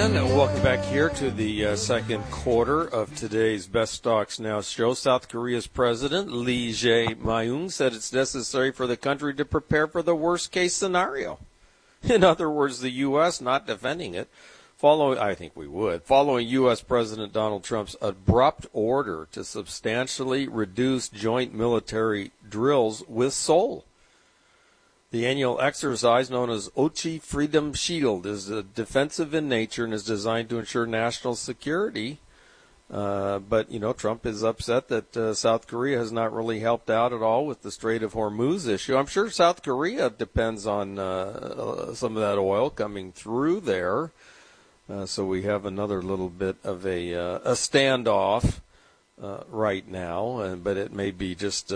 And welcome back here to the second quarter of today's Best Stocks Now show. South Korea's president, Lee Jae-myung, said it's necessary for the country to prepare for the worst-case scenario. In other words, the U.S. not defending it. Following U.S. President Donald Trump's abrupt order to substantially reduce joint military drills with Seoul. The annual exercise, known as Ochi Freedom Shield, is defensive in nature and is designed to ensure national security. But Trump is upset that South Korea has not really helped out at all with the Strait of Hormuz issue. I'm sure South Korea depends on some of that oil coming through there. So we have another little bit of a standoff right now, but it may be just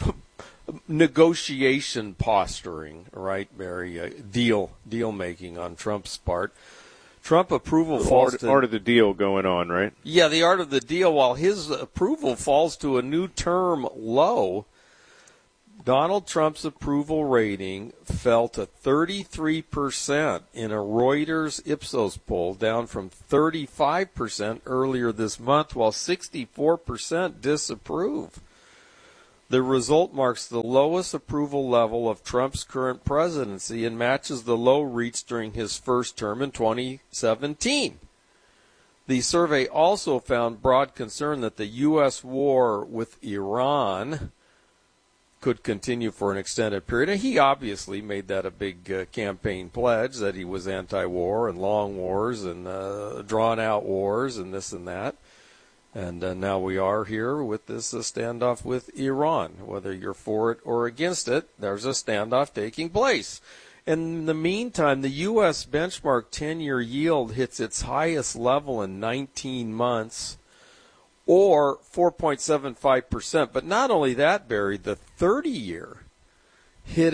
negotiation posturing, right, Barry? Deal making on Trump's part. Trump approval falls to art of the deal going on, right? Yeah, the art of the deal. While his approval falls to a new term low, Donald Trump's approval rating fell to 33% in a Reuters Ipsos poll, down from 35% earlier this month, while 64% disapprove. The result marks the lowest approval level of Trump's current presidency and matches the low reached during his first term in 2017. The survey also found broad concern that the U.S. war with Iran could continue for an extended period. And he obviously made that a big campaign pledge, that he was anti-war and long wars and drawn-out wars and this and that. And now we are here with this standoff with Iran. Whether you're for it or against it, there's a standoff taking place. In the meantime, the U.S. benchmark 10-year yield hits its highest level in 19 months, or 4.75%. But not only that, Barry, the 30-year hit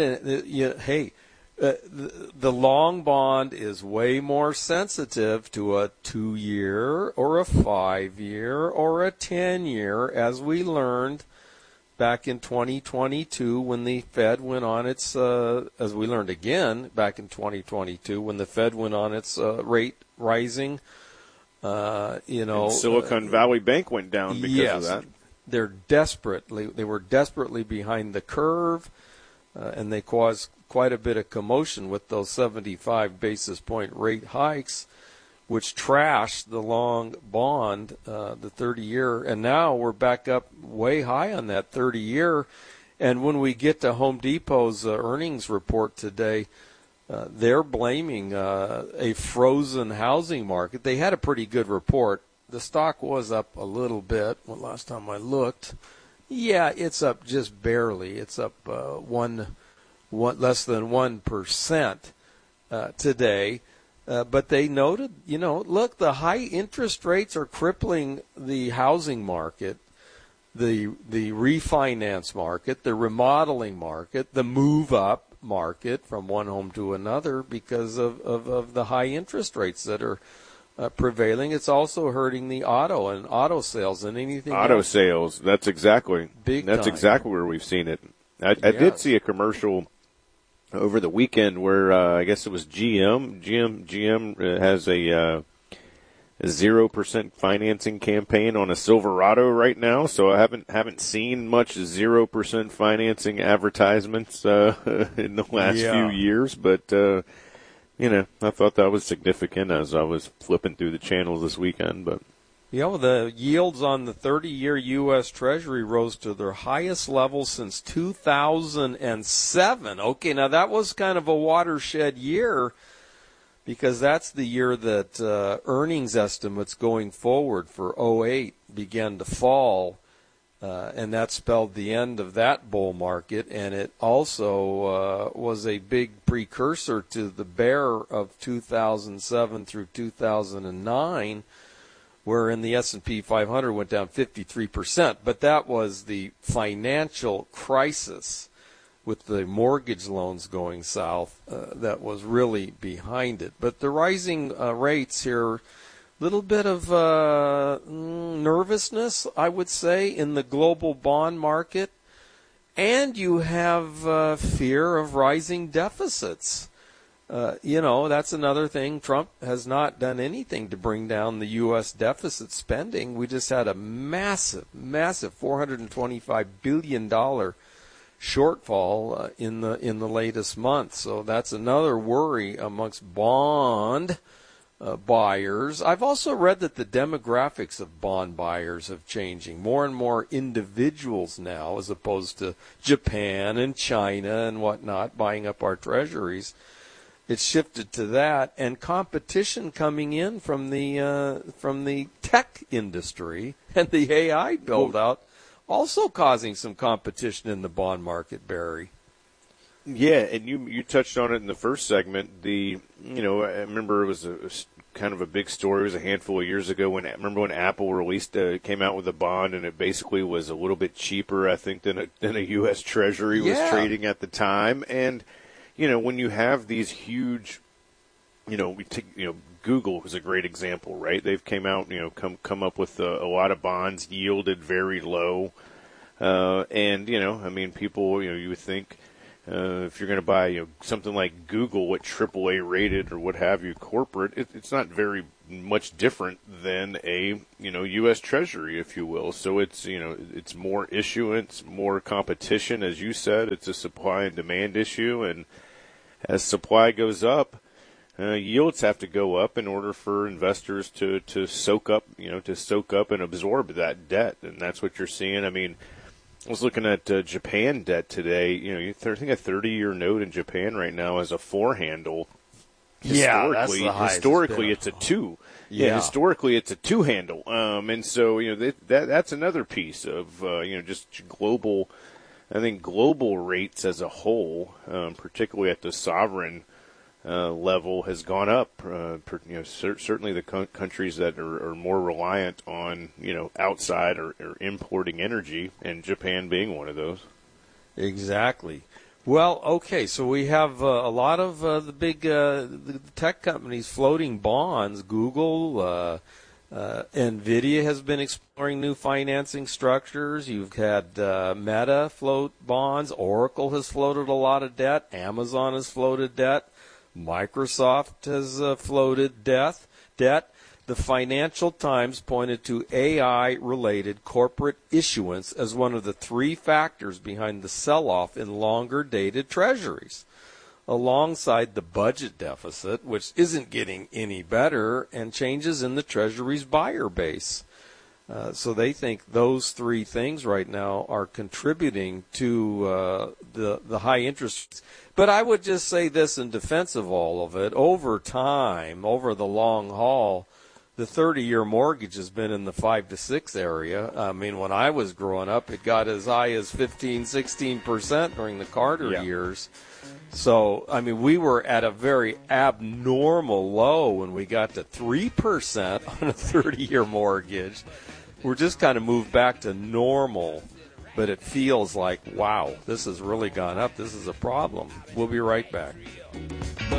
the long bond is way more sensitive to a 2-year or a 5-year or a 10-year, as we learned back in 2022 when the Fed went on its, as we learned again back in 2022 when the Fed went on its rate rising. And Silicon Valley Bank went down because of that. They were desperately behind the curve, and they caused quite a bit of commotion with those 75 basis point rate hikes, which trashed the long bond, the 30-year. And now we're back up way high on that 30-year. And when we get to Home Depot's earnings report today, they're blaming a frozen housing market. They had a pretty good report. The stock was up a little bit last time I looked. Yeah, it's up just barely. It's up less than 1% today. But they noted, look, the high interest rates are crippling the housing market, the refinance market, the remodeling market, the move-up market from one home to another because of the high interest rates that are prevailing. It's also hurting the auto sales and anything else. Sales, that's exactly where we've seen it. I did see a commercial over the weekend where I guess it was GM. GM has a 0% financing campaign on a Silverado right now, so I haven't seen much 0% financing advertisements in the last few years, but I thought that was significant as I was flipping through the channels this weekend. But the yields on the 30-year U.S. Treasury rose to their highest level since 2007. Okay, now that was kind of a watershed year, because that's the year that earnings estimates going forward for 2008 began to fall, and that spelled the end of that bull market, and it also was a big precursor to the bear of 2007 through 2009, wherein the S&P 500 went down 53%. But that was the financial crisis with the mortgage loans going south that was really behind it. But the rising rates here, little bit of nervousness, I would say, in the global bond market. And you have fear of rising deficits. that's another thing. Trump has not done anything to bring down the U.S. deficit spending. We just had a massive $425 billion shortfall in the latest month. So that's another worry amongst bond buyers. I've also read that the demographics of bond buyers have changing. More and more individuals now, as opposed to Japan and China and whatnot, buying up our treasuries. It's shifted to that, and competition coming in from the tech industry and the AI build-out, also causing some competition in the bond market, Barry. Yeah, and you touched on it in the first segment. I remember it was a kind of a big story. It was a handful of years ago when Apple came out with a bond, and it basically was a little bit cheaper, I think, than a U.S. Treasury was trading at the time. And when you have these huge, Google is a great example, right? They've came out, come up with a lot of bonds yielded very low, and people, you would think if you're going to buy something like Google, what AAA rated or what have you, corporate, it's not very much different than a U.S. Treasury, if you will. So it's it's more issuance, more competition, as you said. It's a supply and demand issue, and as supply goes up, yields have to go up in order for investors to soak up and absorb that debt, and that's what you're seeing. I mean, I was looking at Japan debt today. I think a 30-year note in Japan right now has a 4 handle. Historically, it's a 2. Yeah, historically it's a 2 handle. And so that's another piece of just global. I think global rates as a whole, particularly at the sovereign level, has gone up. Certainly the countries that are more reliant on outside or importing energy, and Japan being one of those. Exactly. Well, okay, so we have a lot of the big the tech companies floating bonds. Google, NVIDIA has been exploring new financing structures. You've had Meta float bonds. Oracle has floated a lot of debt. Amazon has floated debt. Microsoft has floated debt. The Financial Times pointed to AI-related corporate issuance as one of the 3 factors behind the sell-off in longer-dated treasuries, alongside the budget deficit, which isn't getting any better, and changes in the Treasury's buyer base. So they think those 3 things right now are contributing to the high interest. But I would just say this in defense of all of it. Over time, over the long haul, the 30-year mortgage has been in the 5 to 6 area. I mean, when I was growing up, it got as high as 16% during the Carter years. So, I mean, we were at a very abnormal low when we got to 3% on a 30-year mortgage. We're just kind of moved back to normal, but it feels like, wow, this has really gone up. This is a problem. We'll be right back.